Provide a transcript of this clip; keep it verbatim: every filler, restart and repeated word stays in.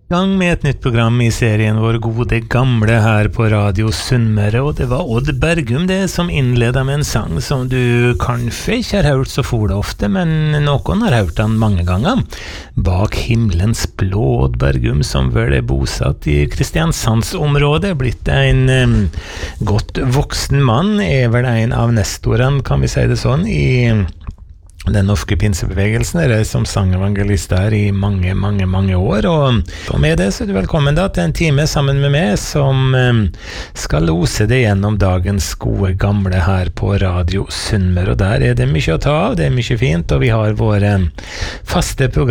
Gang med et nytt program i serien Vår gode gamle her på Radio Sunnmøre, og det var Odd Bergum det som innledet med en sang som du kanskje ikke har hørt så fole ofte, men noen har hørt den mange ganger. Bak himmelens blå, Odd Bergum, som vel er bosatt i Kristiansandsområdet, blitt en um, godt voksen mann, er vel en av nestorene, kan vi si det sånn, i den norske pinsebevegelsen, er det som sangevangelist der i mange, mange, mange år, og, og med det så er du velkommen da til en time sammen med meg som um, skal lose det gjennom dagens gode gamle her på Radio Sunnmøre, og der er det mye å ta av, det er mye fint, og vi har våre faste program